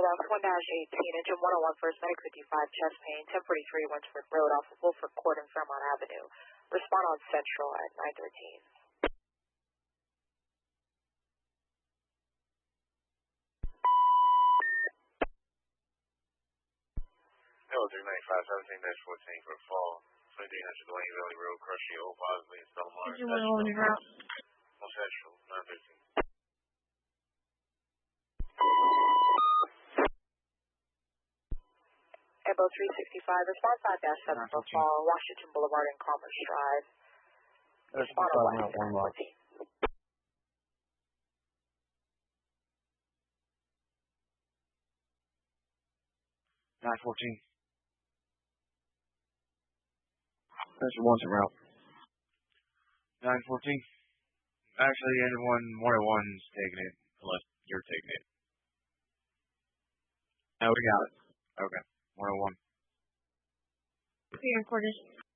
1-18, engine 101 First Medic 55, chest pain, 1043 Wentworth Road off of Wolford Court and Fairmont Avenue. Respond on Central at 913. Hello, 395-17-14 for fall. 2300 Dwayne Valley Road, Crushy, Old Bosley, Belmar, on Central, 913. Ambo 365, respond 5-7 for fall, Washington Boulevard and Commerce Drive. Respond on 914. 914. That's your one's en route. 914. Actually, anyone, 101's taking it, unless you're taking it. No, we got it. Okay, 101. Pre-recorded.